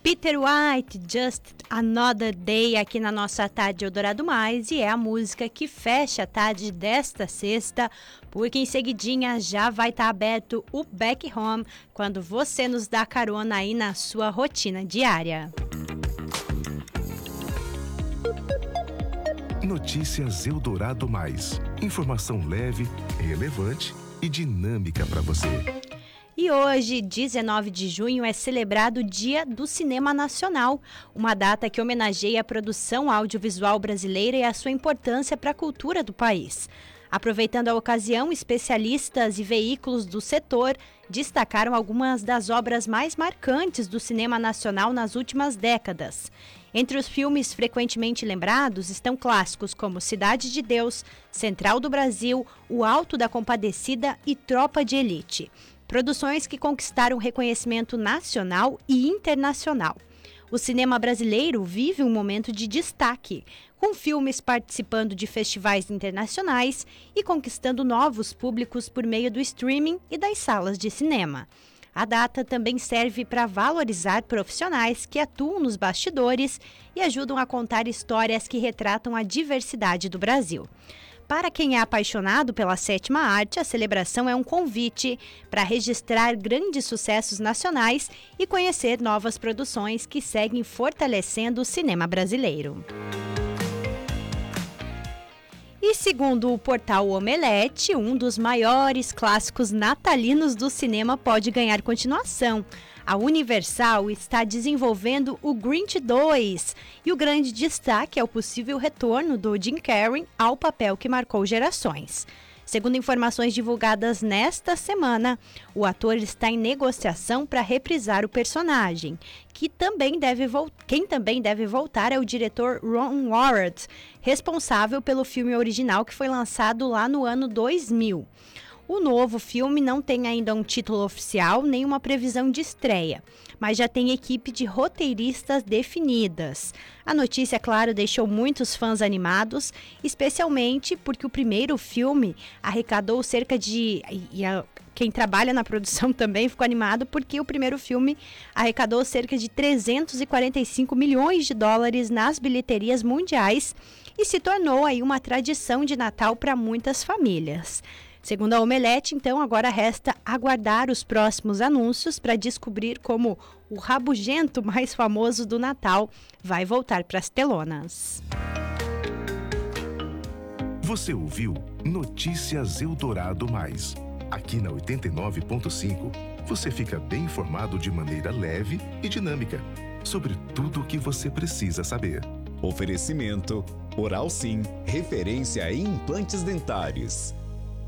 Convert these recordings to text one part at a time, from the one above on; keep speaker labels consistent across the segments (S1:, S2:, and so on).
S1: Peter White, Just Another Day, aqui na nossa Tarde Eldorado Mais, e é a música que fecha a tarde desta sexta, porque em seguidinha já vai estar aberto o Back Home, quando você nos dá carona aí na sua rotina diária.
S2: Notícias Eldorado Mais. Informação leve, relevante e dinâmica para você.
S1: E hoje, 19 de junho, é celebrado o Dia do Cinema Nacional, uma data que homenageia a produção audiovisual brasileira e a sua importância para a cultura do país. Aproveitando a ocasião, especialistas e veículos do setor destacaram algumas das obras mais marcantes do cinema nacional nas últimas décadas. Entre os filmes frequentemente lembrados estão clássicos como Cidade de Deus, Central do Brasil, O Alto da Compadecida e Tropa de Elite. Produções que conquistaram reconhecimento nacional e internacional. O cinema brasileiro vive um momento de destaque, com filmes participando de festivais internacionais e conquistando novos públicos por meio do streaming e das salas de cinema. A data também serve para valorizar profissionais que atuam nos bastidores e ajudam a contar histórias que retratam a diversidade do Brasil. Para quem é apaixonado pela sétima arte, a celebração é um convite para registrar grandes sucessos nacionais e conhecer novas produções que seguem fortalecendo o cinema brasileiro. E segundo o portal Omelete, um dos maiores clássicos natalinos do cinema pode ganhar continuação. A Universal está desenvolvendo o Grinch 2 e o grande destaque é o possível retorno do Jim Carrey ao papel que marcou gerações. Segundo informações divulgadas nesta semana, o ator está em negociação para reprisar o personagem, quem também deve voltar é o diretor Ron Howard, responsável pelo filme original que foi lançado lá no ano 2000. O novo filme não tem ainda um título oficial nem uma previsão de estreia, mas já tem equipe de roteiristas definidas. A notícia, claro, deixou muitos fãs animados, especialmente porque o primeiro filme arrecadou cerca de... Quem trabalha na produção também ficou animado porque o primeiro filme arrecadou cerca de 345 milhões de dólares nas bilheterias mundiais e se tornou aí uma tradição de Natal para muitas famílias. Segundo a Omelete, então, agora resta aguardar os próximos anúncios para descobrir como o rabugento mais famoso do Natal vai voltar para as telonas.
S2: Você ouviu Notícias Eldorado Mais. Aqui na 89.5, você fica bem informado de maneira leve e dinâmica sobre tudo o que você precisa saber.
S3: Oferecimento Oral Sim, referência em implantes dentários.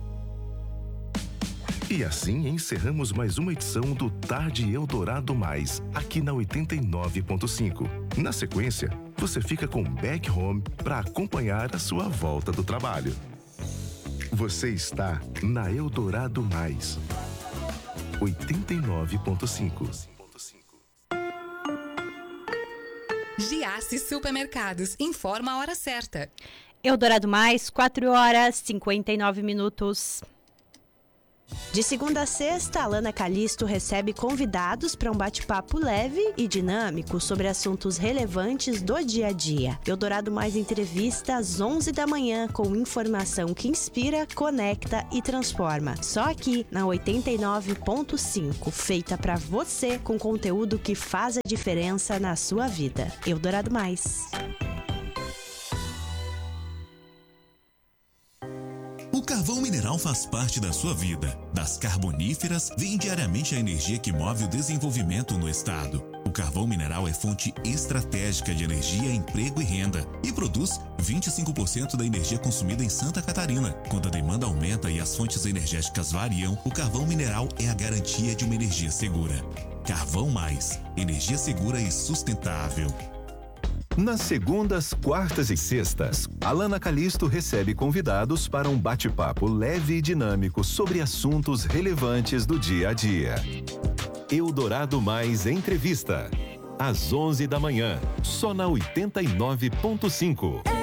S2: E assim encerramos mais uma edição do Tarde Eldorado Mais, aqui na 89.5. Na sequência, você fica com Back Home para acompanhar a sua volta do trabalho. Você está na Eldorado Mais, 89.5.
S4: Giasse Supermercados, informa a hora certa.
S1: Eldorado Mais, 4h59. De segunda a sexta, Alana Calisto recebe convidados para um bate-papo leve e dinâmico sobre assuntos relevantes do dia a dia. Eldorado Mais entrevista às 11 da manhã com informação que inspira, conecta e transforma. Só aqui na 89.5, feita para você com conteúdo que faz a diferença na sua vida. Eldorado Mais.
S5: O carvão mineral faz parte da sua vida. Das carboníferas vem diariamente a energia que move o desenvolvimento no estado. O carvão mineral é fonte estratégica de energia, emprego e renda e produz 25% da energia consumida em Santa Catarina. Quando a demanda aumenta e as fontes energéticas variam, o carvão mineral é a garantia de uma energia segura. Carvão Mais, energia segura e sustentável.
S6: Nas segundas, quartas e sextas, Alana Calisto recebe convidados para um bate-papo leve e dinâmico sobre assuntos relevantes do dia a dia. Eldorado Mais Entrevista, às 11 da manhã, só na 89.5.